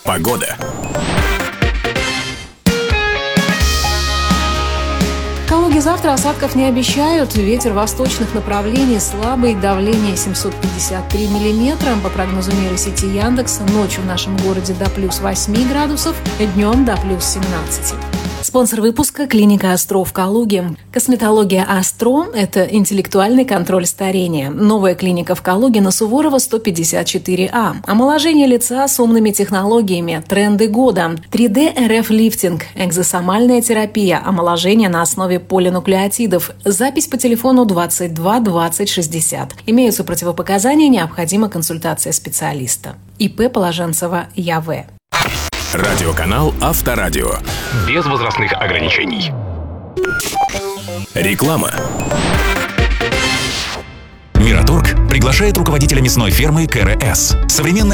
Погода. В Калуге завтра осадков не обещают. Ветер восточных направлений слабый, давление 753 миллиметра. По прогнозу нейросети Яндекс, ночью в нашем городе до плюс 8 градусов, днем до плюс 17. Спонсор выпуска – клиника Астро в Калуге. Косметология Астро – это интеллектуальный контроль старения. Новая клиника в Калуге на Суворова 154А. Омоложение лица с умными технологиями. Тренды года. 3D РФ-лифтинг. Экзосомальная терапия. Омоложение на основе полинуклеотидов. Запись по телефону 22 20 60. Имеются противопоказания, необходима консультация специалиста. ИП Положенцева Я.В. Радиоканал Авторадио. Без возрастных ограничений. Реклама. Мираторг приглашает руководителя мясной фермы КРС. Современная